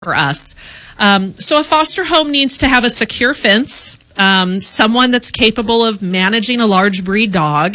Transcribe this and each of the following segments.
for us. So a foster home needs to have a secure fence, someone that's capable of managing a large breed dog,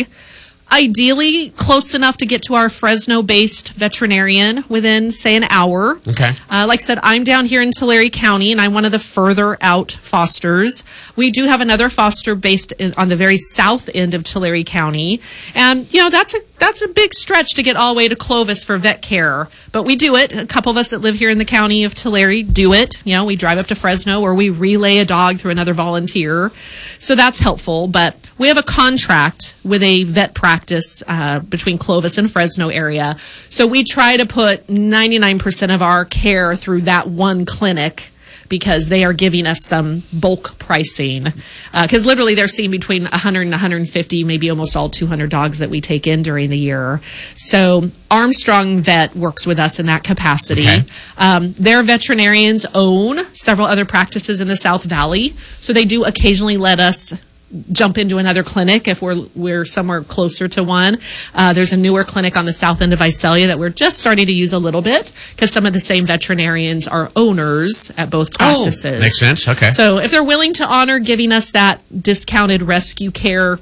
ideally close enough to get to our Fresno-based veterinarian within, say, an hour. Okay. Like I said, I'm down here in Tulare County, and I'm one of the further out fosters. We do have another foster based on the very south end of Tulare County. And, you know, that's a big stretch to get all the way to Clovis for vet care. But we do it. A couple of us that live here in the county of Tulare do it. You know, we drive up to Fresno, or we relay a dog through another volunteer. So that's helpful. But we have a contract with a vet practice between Clovis and Fresno area. So we try to put 99% of our care through that one clinic, because they are giving us some bulk pricing. Because literally they're seeing between 100 and 150, maybe almost all 200 dogs that we take in during the year. So Armstrong Vet works with us in that capacity. Okay. Their veterinarians own several other practices in the South Valley. So they do occasionally let us jump into another clinic if we're somewhere closer to one. There's a newer clinic on the south end of Visalia that we're just starting to use a little bit, because some of the same veterinarians are owners at both practices. Oh, makes sense. Okay. So if they're willing to honor giving us that discounted rescue care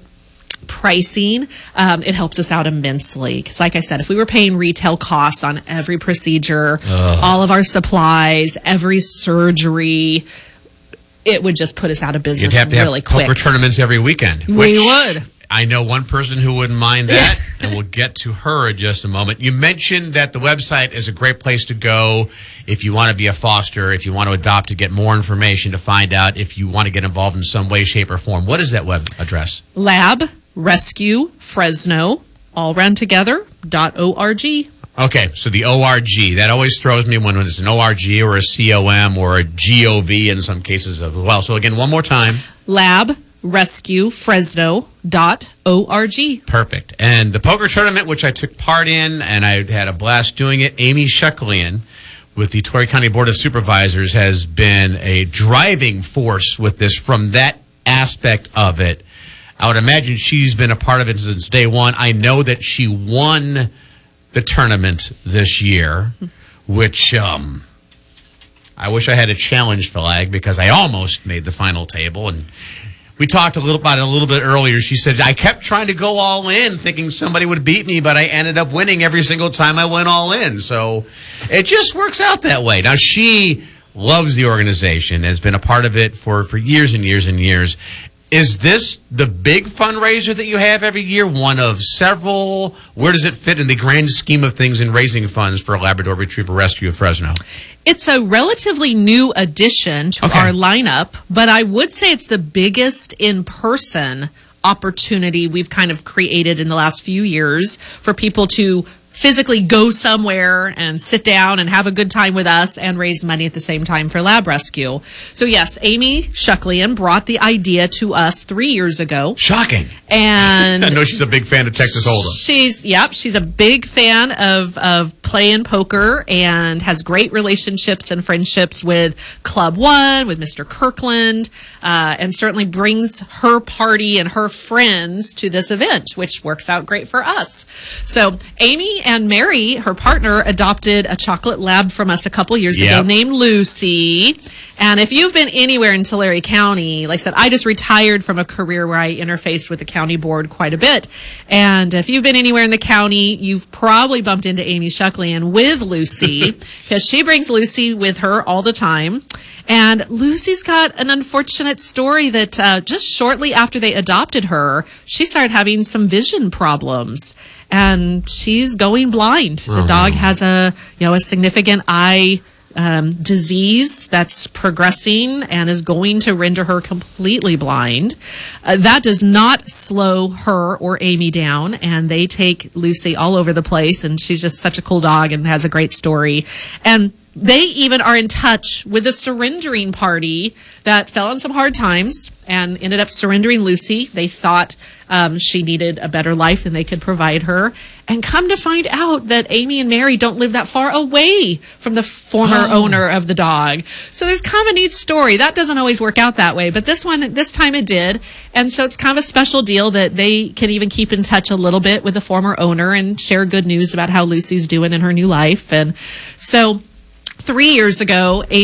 pricing, it helps us out immensely. Because like I said, if we were paying retail costs on every procedure, all of our supplies, every surgery, it would just put us out of business You'd have to really have quick. poker tournaments every weekend. We would. I know one person who wouldn't mind that, and we'll get to her in just a moment. You mentioned that the website is a great place to go if you want to be a foster, if you want to adopt, to get more information, to find out if you want to get involved in some way, shape, or form. What is that web address? Lab Rescue Fresno, all run together.org. Okay, so the ORG, that always throws me when it's an ORG or a COM or a GOV in some cases as well. So again, one more time. LabRescueFresno.org. Perfect. And the poker tournament, which I took part in, and I had a blast doing it, Amy Shucklian with the Tulare County Board of Supervisors has been a driving force with this from that aspect of it. I would imagine she's been a part of it since day one. I know that she won the tournament this year, which I wish I had a challenge flag, because I almost made the final table. And we talked about it a little bit earlier. She said, I kept trying to go all in thinking somebody would beat me, but I ended up winning every single time I went all in. So it just works out that way. Now, she loves the organization, has been a part of it for years and years and years. Is this the big fundraiser that you have every year, one of several? Where does it fit in the grand scheme of things in raising funds for a Labrador Retriever Rescue of Fresno? It's a relatively new addition to our lineup, but I would say it's the biggest in-person opportunity we've kind of created in the last few years for people to physically go somewhere and sit down and have a good time with us and raise money at the same time for Lab Rescue. So yes, Amy Shucklian brought the idea to us 3 years ago. Shocking. And I know she's a big fan of Texas Hold'em. She's a big fan of playing poker, and has great relationships and friendships with Club One, with Mr. Kirkland, and certainly brings her party and her friends to this event, which works out great for us. So Amy and Mary, her partner, adopted a chocolate lab from us a couple years ago named Lucy. And if you've been anywhere in Tulare County, like I said, I just retired from a career where I interfaced with the county board quite a bit. And if you've been anywhere in the county, you've probably bumped into Amy Shucklian with Lucy, because she brings Lucy with her all the time. And Lucy's got an unfortunate story that just shortly after they adopted her, she started having some vision problems, and she's going blind. The dog has a significant eye disease that's progressing and is going to render her completely blind. That does not slow her or Amy down, and they take Lucy all over the place, and she's just such a cool dog and has a great story. And they even are in touch with a surrendering party that fell on some hard times and ended up surrendering Lucy. They thought she needed a better life than they could provide her. And come to find out that Amy and Mary don't live that far away from the former owner of the dog. So there's kind of a neat story. That doesn't always work out that way, but this time it did. And so it's kind of a special deal that they can even keep in touch a little bit with the former owner and share good news about how Lucy's doing in her new life. And so 3 years ago,